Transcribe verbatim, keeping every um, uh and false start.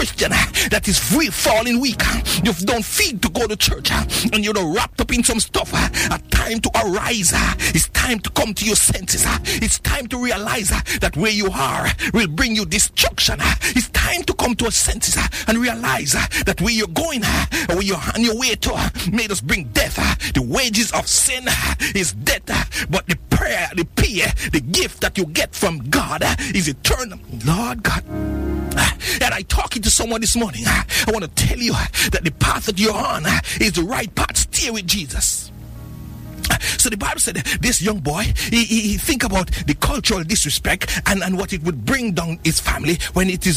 Christian that is free falling weak. You don't feel to go to church and you're wrapped up in some stuff. A time to arise. It's time to come to your senses. It's time to realize that where you are will bring you destruction. It's time to come to your senses and realize that where you're going, where you're on your way to, made us bring death. The wages of sin is death, but the prayer, the pay, the gift that you get from God is eternal. Lord God. And I talking to someone this morning. I want to tell you that the path that you're on is the right path. Stay with Jesus. So the Bible said this young boy, he, he, he think about the cultural disrespect and, and what it would bring down his family when it is